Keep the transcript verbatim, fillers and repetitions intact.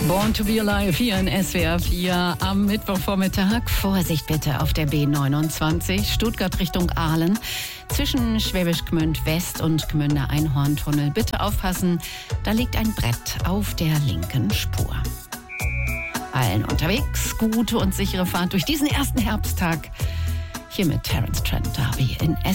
Born to be Alive hier in S W R vier am Mittwochvormittag. Vorsicht bitte auf der B neunundzwanzig, Stuttgart Richtung Aalen. Zwischen Schwäbisch Gmünd West und Gmünder Einhorntunnel. Bitte aufpassen, da liegt ein Brett auf der linken Spur. Allen unterwegs, gute und sichere Fahrt durch diesen ersten Herbsttag. Hier mit Terence Trent D'Arby in S W R.